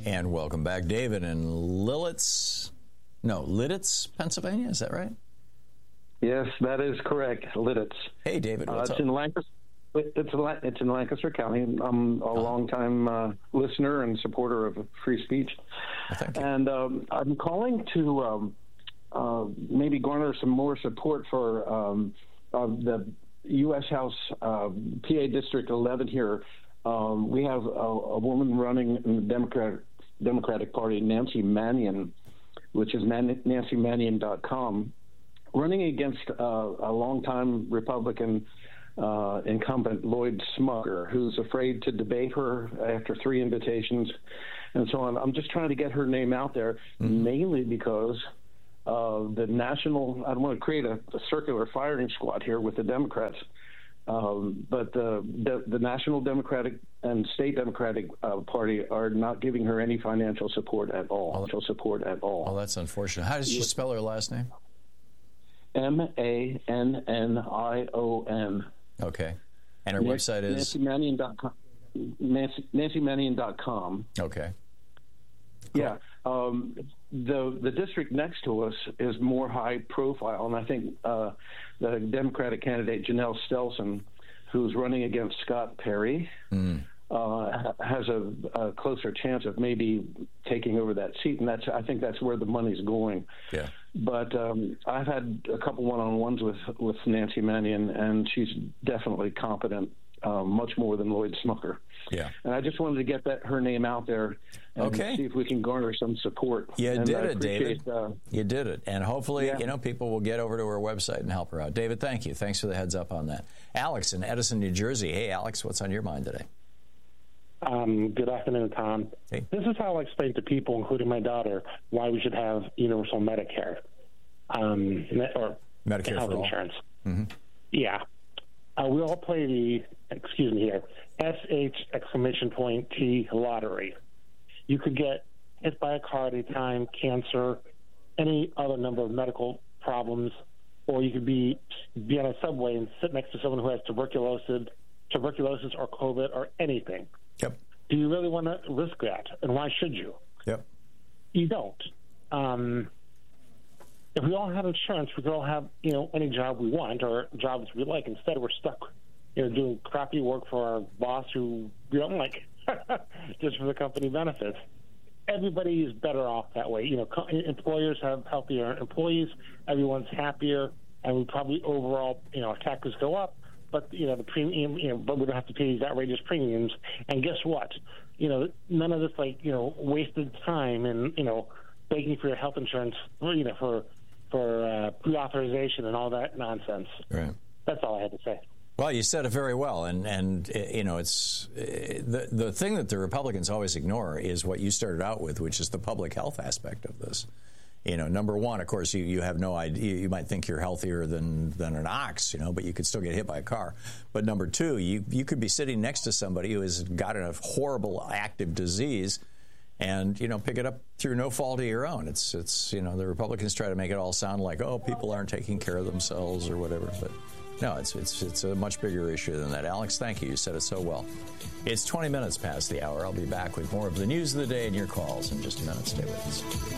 And welcome back, David, in Lidditz, Pennsylvania. Is that right? Yes, that is correct. Lidditz. Hey, David. What's up? In Lancaster. It's in Lancaster County. I'm a longtime listener and supporter of free speech. Thank you. And I'm calling to maybe garner some more support for the U.S. House PA District 11 here. We have a woman running in the Democratic Party, Nancy Manion, which is NancyManion.com, running against a longtime Republican incumbent, Lloyd Smucker, who's afraid to debate her after 3 invitations and so on. I'm just trying to get her name out there, mainly because the national, I don't want to create a circular firing squad here with the Democrats, but the National Democratic and State Democratic Party are not giving her any financial support at all. Oh, that's unfortunate. How does she spell her last name? MANNION. Okay. And her website is? NancyManion.com. NancyManion.com. Okay. Cool. Yeah. The district next to us is more high profile, and I think the Democratic candidate Janelle Stelson, who's running against Scott Perry, has a closer chance of maybe taking over that seat, and I think that's where the money's going. Yeah. But I've had a couple one-on-ones with Nancy Manion, and she's definitely competent, much more than Lloyd Smucker. Yeah. And I just wanted to get her name out there and see if we can garner some support. You did it, David. You did it. And hopefully, people will get over to her website and help her out. David, thank you. Thanks for the heads up on that. Alex in Edison, New Jersey. Hey, Alex, what's on your mind today? Good afternoon, Tom. Hey. This is how I explain to people, including my daughter, why we should have universal Medicare or Medicare health for all. insurance. Mm-hmm. Yeah. We all play the, SH!T lottery. You could get hit by a car at any time, cancer, any other number of medical problems, or you could be on a subway and sit next to someone who has tuberculosis or COVID or anything. Yep. Do you really want to risk that? And why should you? Yep. You don't. If we all had insurance, we could all have, any job we want or jobs we like. Instead, we're stuck, doing crappy work for our boss who we don't like just for the company benefits. Everybody is better off that way. Employers have healthier employees. Everyone's happier. And we probably overall, our taxes go up. But, the premium, but we don't have to pay these outrageous premiums. And guess what? None of this, wasted time and, begging for your health insurance, for pre-authorization and all that nonsense. Right. That's all I had to say. Well, you said it very well, and it's the thing that the Republicans always ignore is what you started out with, which is the public health aspect of this. Number one, of course, you have no idea. You might think you're healthier than an ox, but you could still get hit by a car. But number two, you could be sitting next to somebody who has got a horrible active disease, and pick it up through no fault of your own. It's the Republicans try to make it all sound like, oh, people aren't taking care of themselves or whatever, but no, it's a much bigger issue than that. Alex, thank you. You said it so well. It's 20 minutes past the hour. I'll be back with more of the news of the day and your calls in just a minute. Stay with us.